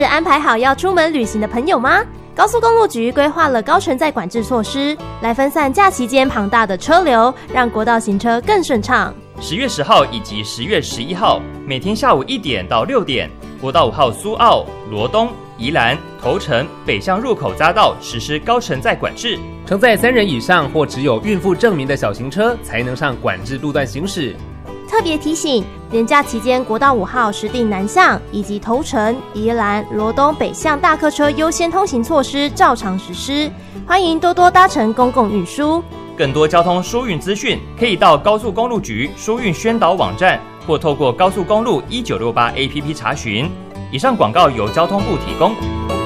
是安排好要出门旅行的朋友吗？高速公路局规划了高承载管制措施，来分散假期间庞大的车流，让国道行车更顺畅。 10月10号以及10月11号，每天下午1点到6点，国道5号苏澳、罗东、宜兰、头城北向入口匝道实施高承载管制， 承载3人以上或只有孕妇证明的小型车才能上管制路段行驶。 特别提醒，连假期间国道5号实定南向以及头城、宜兰、罗东北向大客车优先通行措施照常实施，欢迎多多搭乘公共运输。 更多交通疏运资讯，可以到高速公路局疏运宣导网站，或透过高速公路1968 APP 查询。以上广告由交通部提供。